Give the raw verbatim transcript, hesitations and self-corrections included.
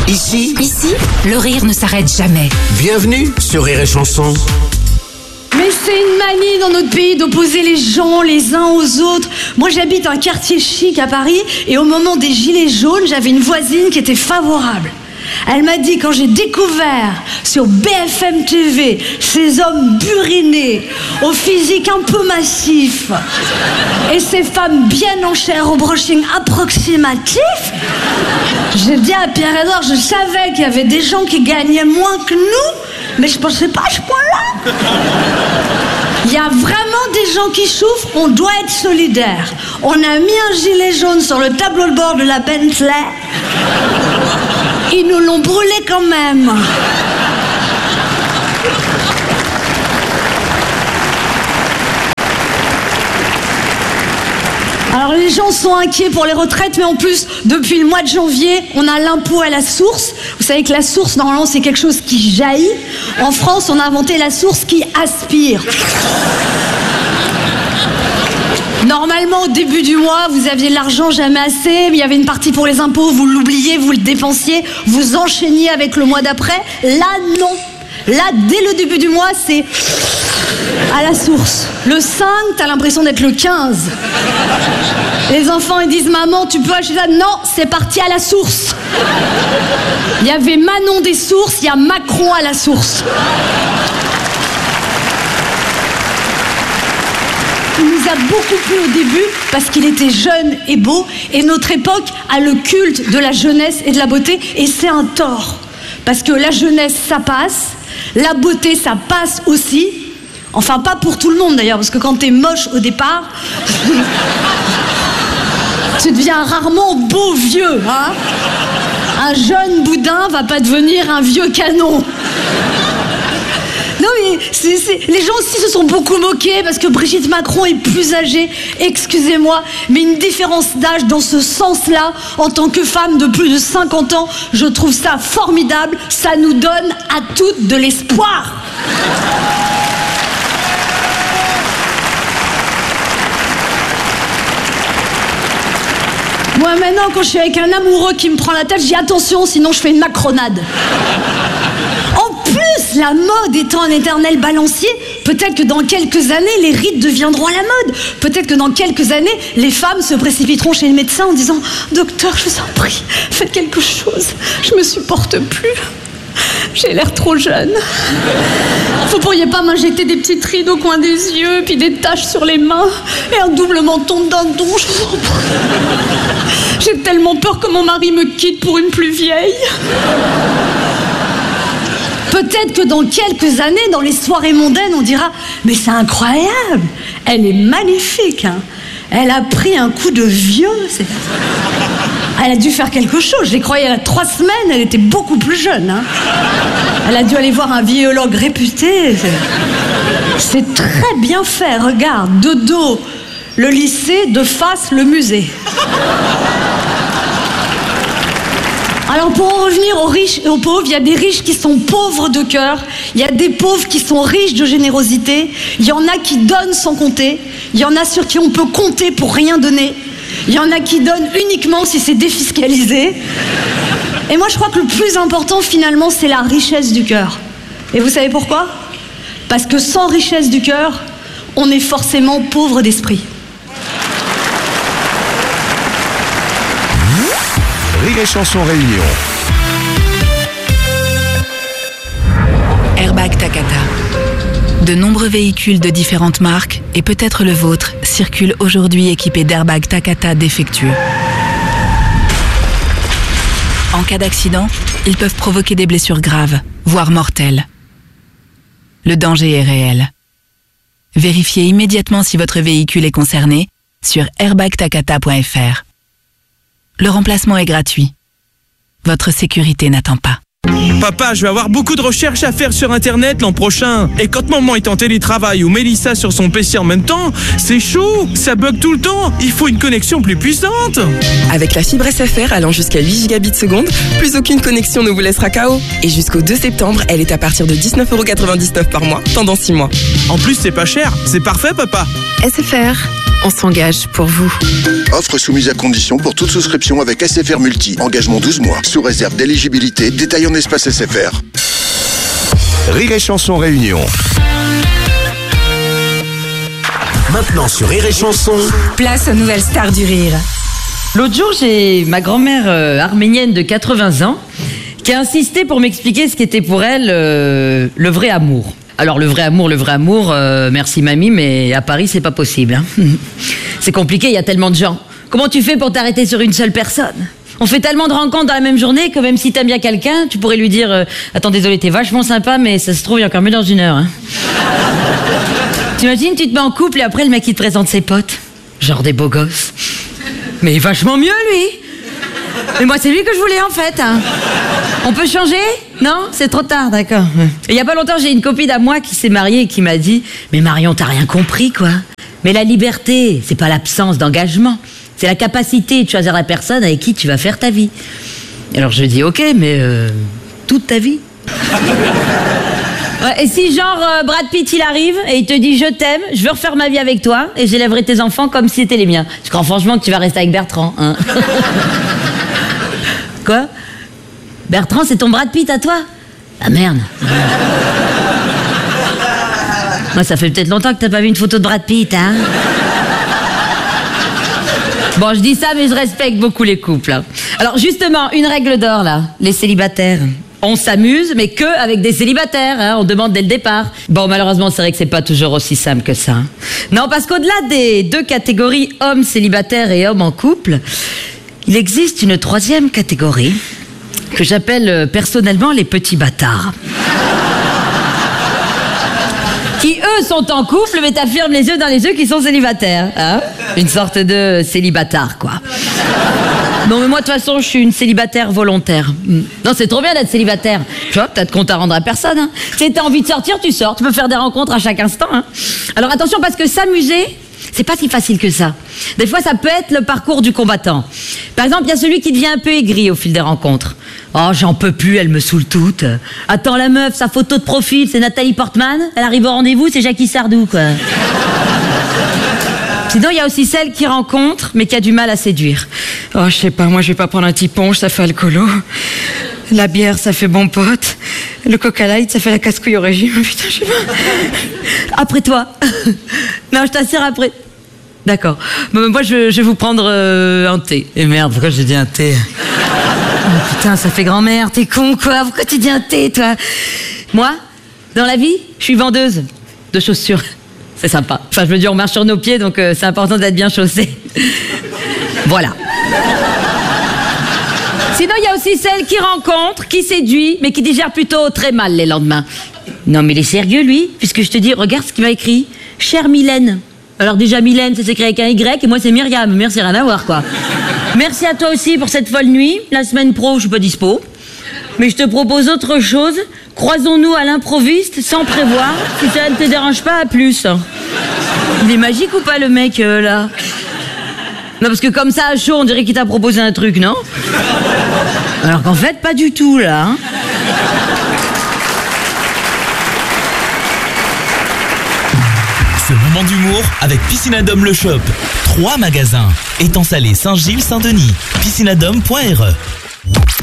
Ici, Ici, le rire ne s'arrête jamais. bienvenue sur Rire et Chanson. Mais c'est une manie dans notre pays d'opposer les gens les uns aux autres. Moi, j'habite un quartier chic à Paris et au moment des gilets jaunes, j'avais une voisine qui était favorable. Elle m'a dit, quand j'ai découvert sur B F M T V ces hommes burinés, au physique un peu massif, et ces femmes bien en chair au brushing approximatif, j'ai dit à Pierre-Edouard, je savais qu'il y avait des gens qui gagnaient moins que nous, mais je pensais pas à ce point-là. Il y a vraiment des gens qui souffrent, on doit être solidaire. On a mis un gilet jaune sur le tableau de bord de la Bentley. Ils nous l'ont brûlé quand même. Alors les gens sont inquiets pour les retraites, mais en plus, depuis le mois de janvier, on a l'impôt à la source. Vous savez que la source, normalement, c'est quelque chose qui jaillit. En France, on a inventé la source qui aspire. Normalement, au début du mois, vous aviez l'argent jamais assez, mais il y avait une partie pour les impôts, vous l'oubliez, vous le dépensiez, vous enchaîniez avec le mois d'après. Là, non. Là, dès le début du mois, c'est à la source. Le cinq, t'as l'impression d'être le quinze. Les enfants, ils disent, maman, tu peux acheter ça? Non, c'est parti à la source. Il y avait Manon des sources, il y a Macron à la source. Il nous a beaucoup plu au début parce qu'il était jeune et beau, et notre époque a le culte de la jeunesse et de la beauté, et c'est un tort. Parce que la jeunesse, ça passe, la beauté, ça passe aussi. Enfin, pas pour tout le monde d'ailleurs, parce que quand t'es moche au départ, tu deviens rarement beau vieux, hein. Un jeune boudin va pas devenir un vieux canon. Non mais c'est, c'est... les gens aussi se sont beaucoup moqués parce que Brigitte Macron est plus âgée, excusez-moi, mais une différence d'âge dans ce sens-là, en tant que femme de plus de cinquante ans, je trouve ça formidable, ça nous donne à toutes de l'espoir. Moi maintenant, quand je suis avec un amoureux qui me prend la tête, je dis attention, sinon je fais une macronade. En plus, la mode étant un éternel balancier, peut-être que dans quelques années, les rides deviendront à la mode. Peut-être que dans quelques années, les femmes se précipiteront chez le médecin en disant « Docteur, je vous en prie, faites quelque chose, je me supporte plus. J'ai l'air trop jeune. Vous pourriez pas m'injecter des petites rides au coin des yeux, puis des taches sur les mains, et un double menton de dindon, je vous en prie. J'ai tellement peur que mon mari me quitte pour une plus vieille. » Peut-être que dans quelques années, dans les soirées mondaines, on dira « Mais c'est incroyable, elle est magnifique, hein. Elle a pris un coup de vieux. C'est... Elle a dû faire quelque chose. Je l'ai croyais il y a trois semaines, elle était beaucoup plus jeune. Hein. Elle a dû aller voir un biologue réputé. C'est... c'est très bien fait, regarde. De dos, le lycée, de face, le musée. » Alors pour en revenir aux riches et aux pauvres, il y a des riches qui sont pauvres de cœur, il y a des pauvres qui sont riches de générosité, il y en a qui donnent sans compter, il y en a sur qui on peut compter pour rien donner, il y en a qui donnent uniquement si c'est défiscalisé. Et moi je crois que le plus important finalement c'est la richesse du cœur. Et vous savez pourquoi? Parce que sans richesse du cœur, on est forcément pauvre d'esprit. Rire et Chanson Réunion. Airbag Takata. De nombreux véhicules de différentes marques, et peut-être le vôtre, circulent aujourd'hui équipés d'airbags Takata défectueux. En cas d'accident, ils peuvent provoquer des blessures graves, voire mortelles. Le danger est réel. Vérifiez immédiatement si votre véhicule est concerné sur airbag takata point f r. Le remplacement est gratuit. Votre sécurité n'attend pas. Papa, je vais avoir beaucoup de recherches à faire sur internet l'an prochain. Et quand maman est en télétravail ou Mélissa sur son P C en même temps, c'est chaud, ça bug tout le temps. Il faut une connexion plus puissante. Avec la fibre S F R allant jusqu'à huit gigabits seconde, plus aucune connexion ne vous laissera K O. Et jusqu'au deux septembre, elle est à partir de dix-neuf euros quatre-vingt-dix-neuf par mois, pendant six mois. En plus, c'est pas cher. C'est parfait, papa. S F R, on s'engage pour vous. Offre soumise à condition pour toute souscription avec S F R Multi. Engagement douze mois. Sous réserve d'éligibilité. Détail en espace S F R. Rire et Chanson Réunion. Maintenant sur Rire et Chanson. Place aux nouvelles stars du rire. L'autre jour, j'ai ma grand-mère euh, arménienne de quatre-vingts ans qui a insisté pour m'expliquer ce qu'était pour elle euh, le vrai amour. Alors le vrai amour, le vrai amour, euh, merci mamie, mais à Paris c'est pas possible. Hein. C'est compliqué, il y a tellement de gens. Comment tu fais pour t'arrêter sur une seule personne ? On fait tellement de rencontres dans la même journée que même si t'aimes bien quelqu'un, tu pourrais lui dire euh, « Attends, désolé, t'es vachement sympa, mais ça se trouve, il y a encore mieux dans une heure. Hein. » T'imagines, tu te mets en couple et après le mec il te présente ses potes. Genre des beaux gosses. Mais vachement mieux lui. Mais moi c'est lui que je voulais en fait. Hein. On peut changer ? Non ? C'est trop tard, d'accord. Il y a pas longtemps, j'ai une copine à moi qui s'est mariée et qui m'a dit « Mais Marion, t'as rien compris quoi. Mais la liberté, c'est pas l'absence d'engagement. C'est la capacité de choisir la personne avec qui tu vas faire ta vie. » Alors je dis « Ok, mais euh, toute ta vie ?» Ouais, et si genre euh, Brad Pitt il arrive et il te dit je t'aime, je veux refaire ma vie avec toi et j'élèverai tes enfants comme si c'était les miens. Je crois franchement que tu vas rester avec Bertrand. Hein. Quoi ? Bertrand c'est ton Brad Pitt à toi ? Ah merde. Ouais, ça fait peut-être longtemps que t'as pas vu une photo de Brad Pitt, hein ? Bon, je dis ça, mais je respecte beaucoup les couples. Hein. Alors justement, une règle d'or là, les célibataires. On s'amuse, mais que avec des célibataires, hein, on demande dès le départ. Bon, malheureusement, c'est vrai que c'est pas toujours aussi simple que ça. Hein. Non, parce qu'au-delà des deux catégories, hommes célibataires et hommes en couple, il existe une troisième catégorie que j'appelle personnellement les petits bâtards. Qui, eux, sont en couple, mais t'affirment les yeux dans les yeux qu'ils sont célibataires. Hein. Une sorte de célibatard, quoi. Non mais moi de toute façon je suis une célibataire volontaire. Non c'est trop bien d'être célibataire. Tu vois, t'as de compte à rendre à personne. Hein. Si t'as envie de sortir, tu sors. Tu peux faire des rencontres à chaque instant. Hein. Alors attention parce que s'amuser, c'est pas si facile que ça. Des fois ça peut être le parcours du combattant. Par exemple, il y a celui qui devient un peu aigri au fil des rencontres. Oh j'en peux plus, elle me saoule toute. Attends la meuf, sa photo de profil c'est Nathalie Portman. Elle arrive au rendez-vous, c'est Jackie Sardou quoi. Sinon, il y a aussi celle qui rencontre, mais qui a du mal à séduire. Oh, je sais pas, moi, je vais pas prendre un petit punch, ça fait alcoolo. La bière, ça fait bon pote. Le Coca Light, ça fait la casse-couille au régime. Putain, je sais pas. Après toi. Non, je t'assure après. D'accord. Bon, moi, je, je vais vous prendre euh, un thé. Et merde, pourquoi j'ai dit un thé ? Oh, putain, ça fait grand-mère, t'es con, quoi. Pourquoi tu dis un thé, toi ? Moi, dans la vie, je suis vendeuse de chaussures. C'est sympa. Enfin, je veux dire, on marche sur nos pieds, donc euh, c'est important d'être bien chaussé. Voilà. Sinon, il y a aussi celle qui rencontre, qui séduit, mais qui digère plutôt très mal les lendemains. Non, mais il est sérieux, lui, puisque je te dis, regarde ce qu'il m'a écrit. Chère Mylène. Alors déjà, Mylène, ça s'écrit avec un Y, et moi, c'est Myriam. Merci, rien à voir, quoi. Merci à toi aussi pour cette folle nuit. La semaine pro, je suis pas dispo. Mais je te propose autre chose. Croisons-nous à l'improviste, sans prévoir. Si ça ne te dérange pas, à plus. Il est magique ou pas, le mec, euh, là ? Non, parce que comme ça, à chaud, on dirait qu'il t'a proposé un truc, non ? Alors qu'en fait, pas du tout, là. Hein. Ce moment d'humour avec Piscinadome Le Shop. Trois magasins. Étang Salé, Saint-Gilles, Saint-Denis. piscinadome point r e